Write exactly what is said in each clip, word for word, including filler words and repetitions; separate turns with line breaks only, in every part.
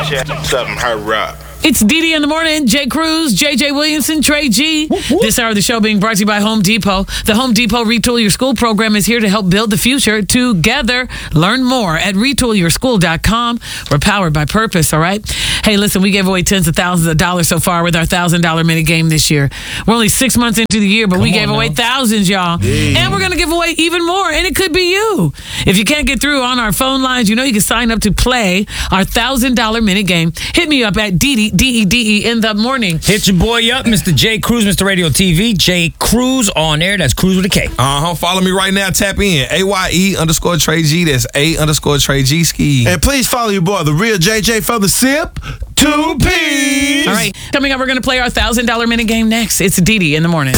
Something hurry up.
It's D D in the morning. Jay Cruz, J J Williamson, Trey G. Whoop, whoop. This hour of the show being brought to you by Home Depot. The Home Depot Retool Your School program is here to help build the future together. Learn more at retool your school dot com. We're powered by purpose, all right? Hey, listen, we gave away tens of thousands of dollars so far with our one thousand dollars minute game this year. We're only six months into the year, but Come we gave away now. thousands, y'all. Dang. And we're going to give away even more, and it could be you. If you can't get through on our phone lines, you know you can sign up to play our one thousand dollars minute game. Hit me up at D D, D E D E in the morning.
Hit your boy up, Mister J Cruz, Mister Radio T V. J Cruz on air. That's Cruz with a K.
Uh-huh. Follow me right now. Tap in. A Y E underscore Trey G. That's A underscore Trey G ski.
And please follow your boy, the real J J from the Sip. Two P's.
All right. Coming up, we're going to play our one thousand dollars minute game next. It's D D in the morning.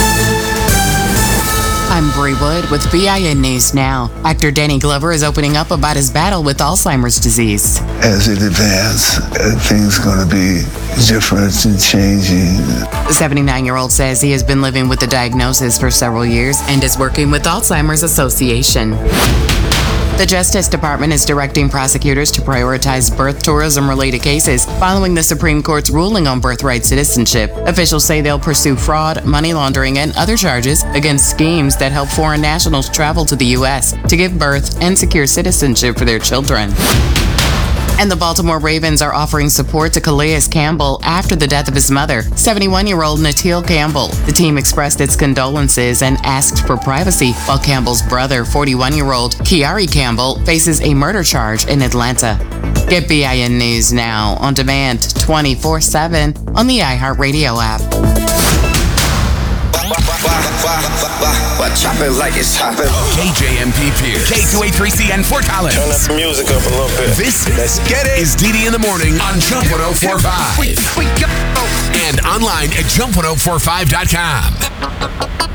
I'm Bree Wood with B I N News Now. Actor Danny Glover is opening up about his battle with Alzheimer's disease.
As it advances, things are going to be different and changing.
The seventy-nine-year-old says he has been living with the diagnosis for several years and is working with Alzheimer's Association. The Justice Department is directing prosecutors to prioritize birth tourism-related cases following the Supreme Court's ruling on birthright citizenship. Officials say they'll pursue fraud, money laundering, and other charges against schemes that help foreign nationals travel to the U S to give birth and secure citizenship for their children. And the Baltimore Ravens are offering support to Calais Campbell after the death of his mother, seventy-one-year-old Natil Campbell. The team expressed its condolences and asked for privacy, while Campbell's brother, forty-one-year-old Kiari Campbell, faces a murder charge in Atlanta. Get B I N News now on demand twenty-four seven on the iHeartRadio app.
Chop it like it's hopping.
K J M P Pierce, K two eighty-three C N Fort Collins.
Turn that music up a little bit.
This
Let's get it.
is D D in the morning on Jump one oh four point five.
We, we go.
And online at jump one oh four five dot com.